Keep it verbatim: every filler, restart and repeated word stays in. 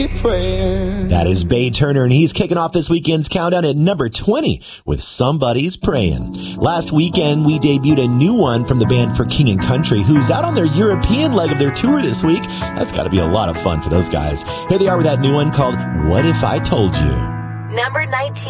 That is Bay Turner, and he's kicking off this weekend's countdown at number twenty with Somebody's Praying. Last weekend, we debuted a new one from the band For King and Country, who's out on their European leg of their tour this week. That's got to be a lot of fun for those guys. Here they are with that new one called What If I Told You? Number nineteen.